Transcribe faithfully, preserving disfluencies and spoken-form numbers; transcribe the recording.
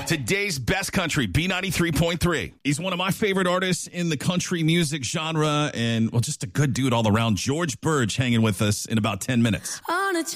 Today's best country, B ninety-three point three. He's one of my favorite artists in the country music genre and, well, just a good dude all around. George Burge hanging with us in about ten minutes. On a